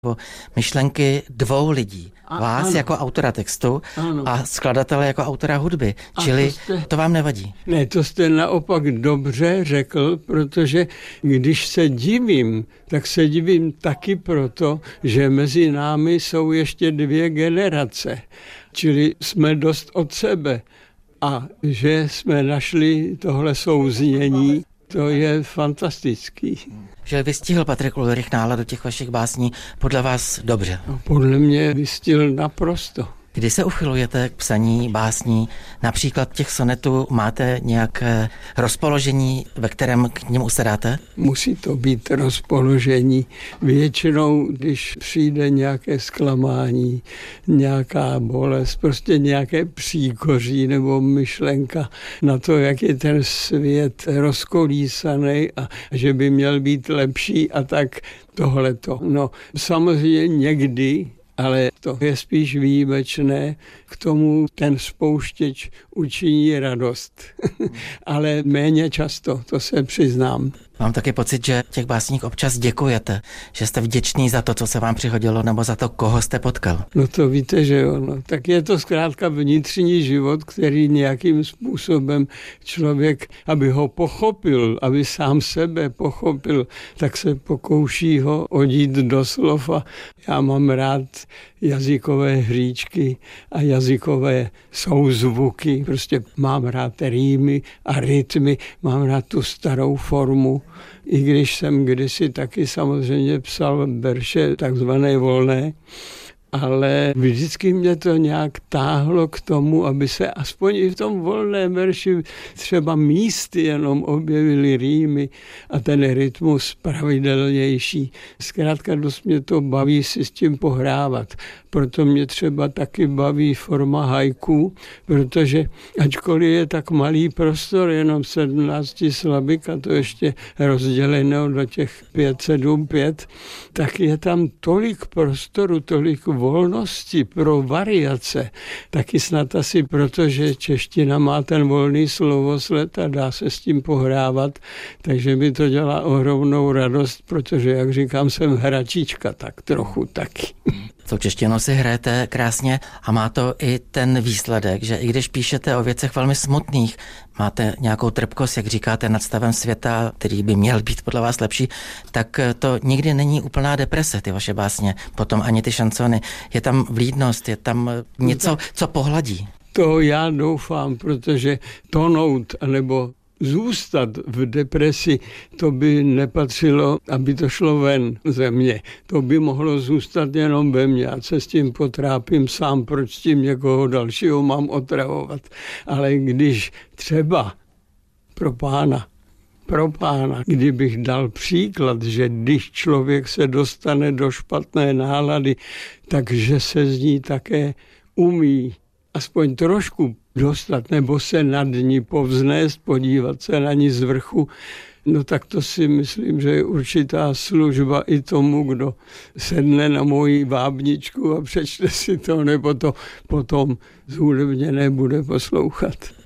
myšlenky dvou lidí. Vás ano. Jako autora textu ano. A skladatele jako autora hudby. Čili to vám nevadí? Ne, to jste naopak dobře řekl, protože když se divím, tak se divím taky proto, že mezi námi jsou ještě 2 generace. Čili jsme dost od sebe. A že jsme našli tohle souznění, to je fantastický. Že vystihl Patrik Ulrich náladu těch vašich básní podle vás dobře? No, podle mě vystihl naprosto. Kdy se uchylujete k psaní básní? Například těch sonetů máte nějaké rozpoložení, ve kterém k němu usedáte? Musí to být rozpoložení. Většinou, když přijde nějaké zklamání, nějaká bolest, prostě nějaké příkoří nebo myšlenka na to, jak je ten svět rozkolísaný a že by měl být lepší a tak tohleto. No, samozřejmě někdy, ale to je spíš výjimečné, k tomu ten spouštěč učiní radost. Ale méně často, to se přiznám. Mám taky pocit, že těch básník občas děkujete, že jste vděčný za to, co se vám přihodilo, nebo za to, koho jste potkal. No to víte, že jo. No. Tak je to zkrátka vnitřní život, který nějakým způsobem člověk, aby ho pochopil, aby sám sebe pochopil, tak se pokouší ho odít do slov. A já mám rád jazykové hříčky a jazykové souzvuky. Prostě mám rád rýmy a rytmy, mám rád tu starou formu. I když jsem kdysi taky samozřejmě psal verše takzvané volné, ale vždycky mě to nějak táhlo k tomu, aby se aspoň i v tom volném verši třeba místy jenom objevily rýmy a ten rytmus pravidelnější. Zkrátka dost mě to baví si s tím pohrávat. Proto mě třeba taky baví forma haiku, protože ačkoliv je tak malý prostor, jenom 17 slabik a to ještě rozděleno do těch 5-7-5, tak je tam tolik prostoru, tolik volnosti pro variace. Taky snad asi proto, že čeština má ten volný slovosled a dá se s tím pohrávat, takže mi to dělá ohromnou radost, protože, jak říkám, jsem hračička, tak trochu taky. Tou češtinou si hrajete krásně a má to i ten výsledek, že i když píšete o věcech velmi smutných, máte nějakou trpkost, jak říkáte, nad stavem světa, který by měl být podle vás lepší, tak to nikdy není úplná deprese, ty vaše básně, potom ani ty šansony. Je tam vlídnost, je tam něco, co pohladí. To já doufám, protože tonout nebo zůstat v depresi, to by nepatřilo, aby to šlo ven ze mě. To by mohlo zůstat jenom ve mně. Já se s tím potrápím sám, proč s tím někoho dalšího mám otravovat. Ale když třeba pro pána, kdybych dal příklad, že když člověk se dostane do špatné nálady, takže se z ní také umí aspoň trošku dostat, nebo se nad ní povznést, podívat se na ní z vrchu, no tak to si myslím, že je určitá služba i tomu, kdo sedne na moji vábničku a přečte si to, nebo to potom zhudebněné bude poslouchat.